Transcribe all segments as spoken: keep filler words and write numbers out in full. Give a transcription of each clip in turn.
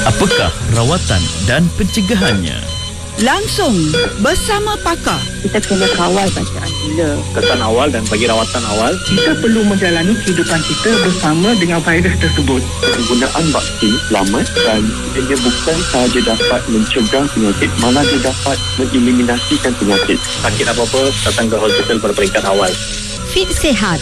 Apakah rawatan dan pencegahannya? Langsung bersama pakar. Kita kena kawal bacaan gula. Kesan awal dan bagi rawatan awal. Kita perlu menjalani kehidupan kita bersama dengan virus tersebut. Penggunaan vaksin selamat dan ia bukan sahaja dapat mencegah penyakit, malah dia dapat mengeliminasikan penyakit. Sakit apa-apa, datang ke hospital pada peringkat awal. Fit Sihat.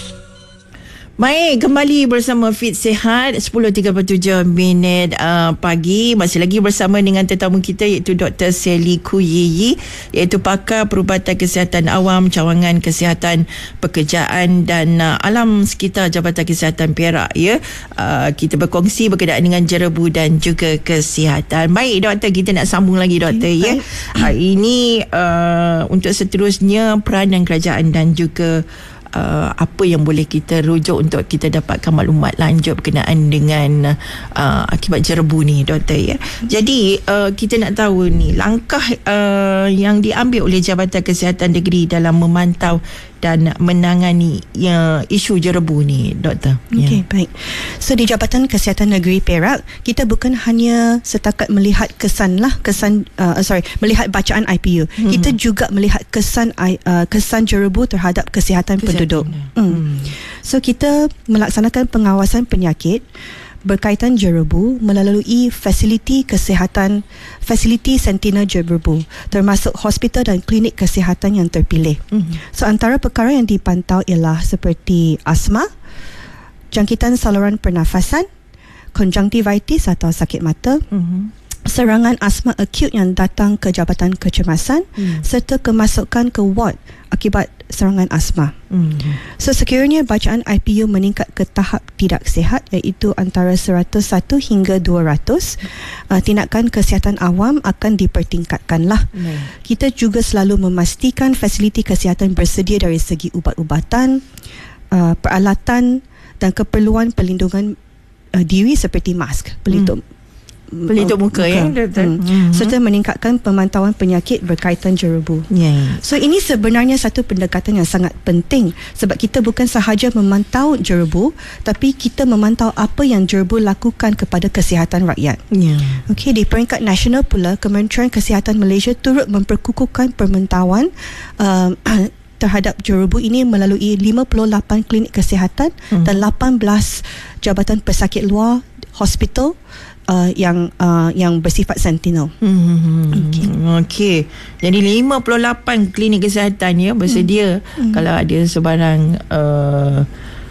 Baik, kembali bersama Fit Sihat sepuluh tiga puluh tujuh minit uh, pagi. Masih lagi bersama dengan tetamu kita iaitu Doktor Sally Khoo Yee Yee, iaitu pakar perubatan kesihatan awam, cawangan kesihatan pekerjaan dan uh, alam sekitar Jabatan Kesihatan Perak, ya. Uh, kita berkongsi berkenaan dengan jerebu dan juga kesihatan. Baik doktor, kita nak sambung lagi doktor, okay, ya. Hari ini uh, untuk seterusnya peranan kerajaan dan juga Uh, apa yang boleh kita rujuk untuk kita dapatkan maklumat lanjut berkenaan dengan uh, akibat jerebu ni doktor, ya. Jadi uh, kita nak tahu ni langkah uh, yang diambil oleh Jabatan Kesihatan Negeri dalam memantau dan menangani ya, isu jerebu ni doktor. Okey, ya. Baik. So di Jabatan Kesihatan Negeri Perak, kita bukan hanya setakat melihat kesan lah, kesan uh, sorry, melihat bacaan I P U. Hmm. Kita juga melihat kesan uh, kesan jerebu terhadap kesihatan, kesihatan penduduk. Hmm. Hmm. So kita melaksanakan pengawasan penyakit berkaitan jerebu melalui fasiliti kesihatan, fasiliti Sentinel Jerebu, termasuk hospital dan klinik kesihatan yang terpilih. Mm-hmm. So antara perkara yang dipantau ialah seperti asma, jangkitan saluran pernafasan, konjungtivitis atau sakit mata, mm-hmm. serangan asma akut yang datang ke Jabatan Kecemasan, mm. serta kemasukan ke ward akibat serangan asma. Mm. So sekiranya bacaan I P U meningkat ke tahap tidak sihat, iaitu antara seratus satu hingga dua ratus, uh, tindakan kesihatan awam akan dipertingkatkanlah. Mm. Kita juga selalu memastikan fasiliti kesihatan bersedia dari segi ubat-ubatan, uh, peralatan dan keperluan perlindungan uh, diri seperti mask, pelitup mm. pelitup muka, muka ya doktor. Hmm. Hmm. Serta meningkatkan pemantauan penyakit berkaitan jerebu. Yeah. So ini sebenarnya satu pendekatan yang sangat penting, sebab kita bukan sahaja memantau jerebu, tapi kita memantau apa yang jerebu lakukan kepada kesihatan rakyat. Yeah. Okey, di peringkat nasional pula, Kementerian Kesihatan Malaysia turut memperkukuhkan pemantauan uh, terhadap jerebu ini melalui lima puluh lapan klinik kesihatan hmm. dan lapan belas jabatan pesakit luar hospital Uh, yang uh, yang bersifat sentinel. Hmm. Okey. Okey. Jadi lima puluh lapan klinik kesihatan ya bersedia hmm. kalau ada sebarang uh,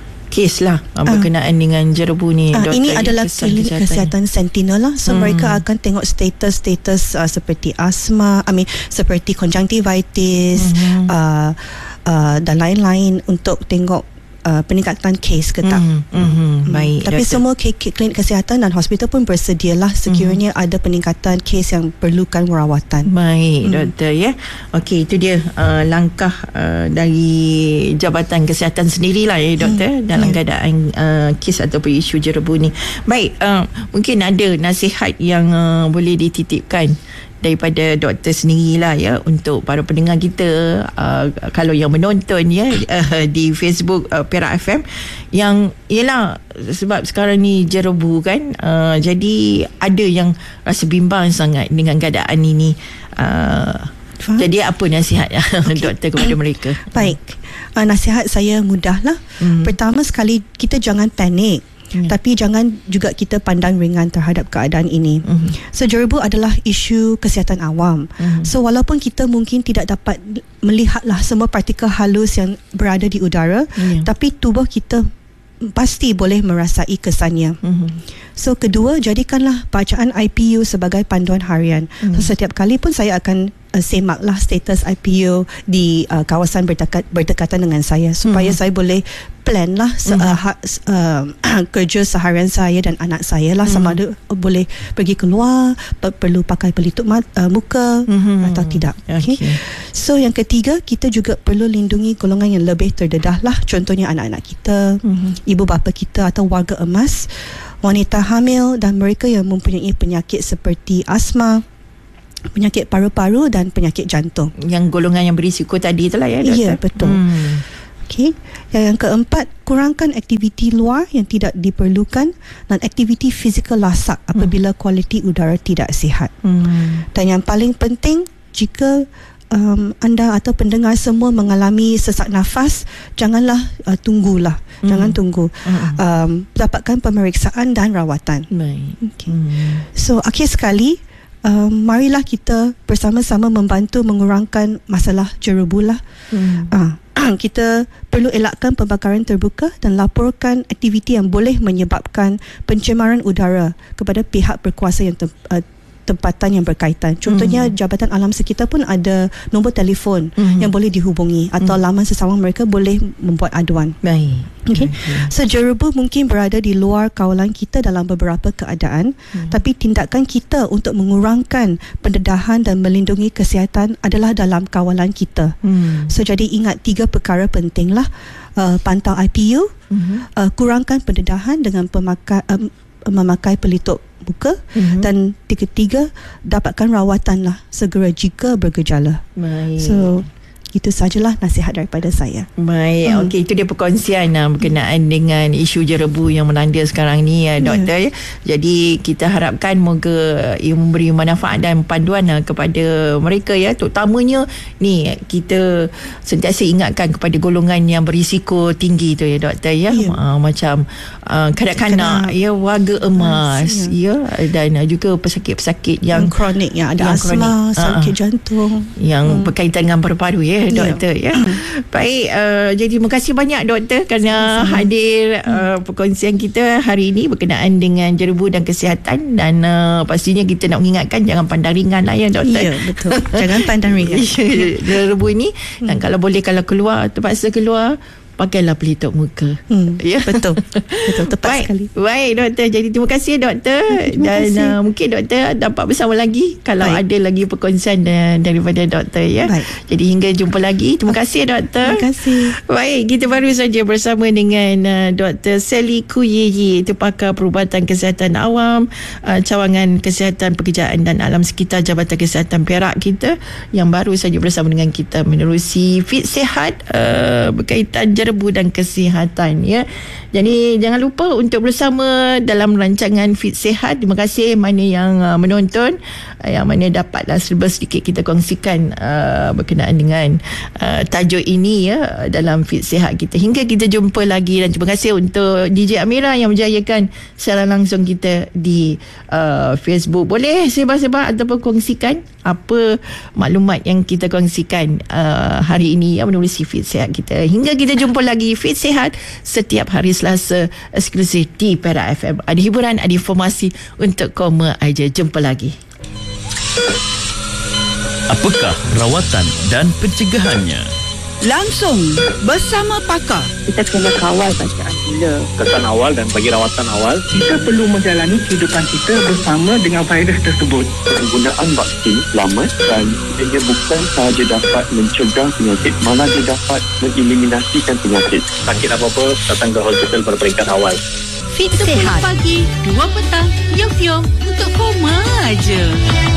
kes lah uh, berkenaan uh, dengan jerebu ni. Uh, ini adalah klinik kesihatan sentinel lah. So hmm. mereka akan tengok status-status uh, seperti asma, I mean seperti konjungtivitis hmm. uh, uh, dan lain-lain untuk tengok Uh, peningkatan kes ke tak. Mm, mm, mm, baik. Tapi doktor, semua klinik kesihatan dan hospital pun bersedialah sekiranya mm. ada peningkatan kes yang perlukan rawatan. Baik, mm. doktor, ya. Okey, itu dia uh, langkah uh, dari Jabatan Kesihatan sendirilah ya doktor, mm. dalam yeah. keadaan uh, kes ataupun isu jerebu ni. Baik, uh, mungkin ada nasihat yang uh, boleh dititipkan daripada doktor sendirilah ya untuk para pendengar kita, uh, kalau yang menonton ya uh, di Facebook uh, Perak F M, yang ialah sebab sekarang ni jerebu kan, uh, jadi ada yang rasa bimbang sangat dengan keadaan ini. uh, jadi apa nasihat okay. doktor kepada mereka? Baik, uh, nasihat saya mudahlah. hmm. Pertama sekali, kita jangan panik. Hmm. Tapi jangan juga kita pandang ringan terhadap keadaan ini. Hmm. So jerebu adalah isu kesihatan awam. Hmm. So walaupun kita mungkin tidak dapat melihatlah semua partikel halus yang berada di udara, hmm. tapi tubuh kita pasti boleh merasai kesannya. Hmm. So kedua, jadikanlah bacaan I P U sebagai panduan harian. Hmm. So setiap kali pun saya akan uh, semaklah status I P U di uh, kawasan berdekat, berdekatan dengan saya, supaya hmm. saya boleh plan lah se- mm. uh, ha- uh, kerja seharian saya dan anak saya lah, mm. sama ada uh, boleh pergi keluar, per- perlu pakai pelitup mat- uh, muka mm-hmm. atau tidak. Okay. Okay. So yang ketiga, kita juga perlu lindungi golongan yang lebih terdedah lah, contohnya anak-anak kita, mm-hmm. ibu bapa kita atau warga emas, wanita hamil dan mereka yang mempunyai penyakit seperti asma, penyakit paru-paru dan penyakit jantung. Yang golongan yang berisiko tadi itulah ya doktor? Ya, betul. Hmm. Okey. Yang keempat, kurangkan aktiviti luar yang tidak diperlukan dan aktiviti fizikal lasak apabila kualiti udara tidak sihat. Hmm. Dan yang paling penting, jika um, anda atau pendengar semua mengalami sesak nafas, janganlah uh, tunggulah. Hmm. Jangan tunggu. Hmm. Um, dapatkan pemeriksaan dan rawatan. Baik. Okay. Hmm. So, akhir sekali, um, marilah kita bersama-sama membantu mengurangkan masalah jerebu lah. Hmm. Uh, kita perlu elakkan pembakaran terbuka dan laporkan aktiviti yang boleh menyebabkan pencemaran udara kepada pihak berkuasa yang tem- uh, tempatan yang berkaitan. Contohnya mm. Jabatan Alam Sekitar pun ada nombor telefon mm. yang boleh dihubungi atau mm. laman sesama mereka boleh membuat aduan. Baik. Okay. Okay. So jerebu mungkin berada di luar kawalan kita dalam beberapa keadaan, mm. tapi tindakan kita untuk mengurangkan pendedahan dan melindungi kesihatan adalah dalam kawalan kita. Mm. So jadi ingat tiga perkara pentinglah. Uh, pantau I P U, mm-hmm. uh, kurangkan pendedahan dengan pemakai, uh, memakai pelitup muka, mm-hmm. dan ketiga, dapatkan rawatan lah segera jika bergejala. Baik. So itu sajalah nasihat daripada saya. Baik, hmm. okey, itu dia perkongsian uh, berkenaan dengan isu jerebu yang melanda sekarang ni ya, doktor. Yeah. Jadi kita harapkan moga ia memberi manfaat dan panduan uh, kepada mereka ya, terutamanya ni kita sentiasa ingatkan kepada golongan yang berisiko tinggi tu ya, doktor ya. Yeah. Uh, macam uh, kanak-kanak ya, warga emas yeah. ya, dan uh, juga pesakit-pesakit yang, yang kronik, yang ada yang asma, kronik, sakit uh, jantung yang hmm. berkaitan dengan paru-paru ya. Doktor ya. ya. Baik, uh, jadi terima kasih banyak doktor kerana Sama-sama. hadir uh, perkongsian kita hari ini berkenaan dengan jerebu dan kesihatan, dan uh, pastinya kita nak mengingatkan jangan pandang ringan lah ya doktor. Ya, betul. Jangan pandang ringan jerebu ini, dan kalau boleh, kalau keluar terpaksa keluar, pakailah pelitup muka. Hmm, ya, betul. Betul, tepat baik, sekali. Baik doktor. Jadi terima kasih doktor. Terima dan kasih. Uh, mungkin doktor dapat bersama lagi kalau baik. ada lagi perkongsian uh, daripada doktor ya. Baik. Jadi hingga jumpa lagi. Terima kasih doktor. Terima kasih. Baik, kita baru saja bersama dengan uh, Doktor Sally Kuyiyi, itu pakar perubatan kesihatan awam, uh, cawangan kesihatan pekerjaan dan alam sekitar Jabatan Kesihatan Perak kita, yang baru saja bersama dengan kita menerusi Fit Sihat uh, berkaitan jerebu dan kesihatan ya. Jadi jangan lupa untuk bersama dalam rancangan Fit Sihat. Terima kasih mana yang uh, menonton, uh, yang mana dapatlah serba sedikit kita kongsikan uh, berkenaan dengan uh, tajuk ini ya dalam Fit Sihat kita. Hingga kita jumpa lagi, dan terima kasih untuk D J Amira yang menjayakan siaran langsung kita di uh, Facebook. Boleh sebar-sebar ataupun kongsikan apa maklumat yang kita kongsikan uh, hari ini yang menerusi Fit Sihat kita. Hingga kita jumpa lagi, Fit Sihat setiap hari Selasa eksklusif di Perak F M. Ada hiburan, ada informasi untuk koma aja. Jumpa lagi. Apakah rawatan dan pencegahannya? Langsung bersama pakar. Kita kena kawal bacaan gula. Kesan awal dan bagi rawatan awal. Kita perlu menjalani kehidupan kita bersama dengan virus tersebut. Penggunaan vaksin selamat dan ia bukan sahaja dapat mencegah penyakit, malah dia dapat mengeliminasikan penyakit. Sakit apa-apa, datang ke hospital pada peringkat awal. Fit Sihat. sepuluh pagi, dua petang, yom-yom untuk koma aja.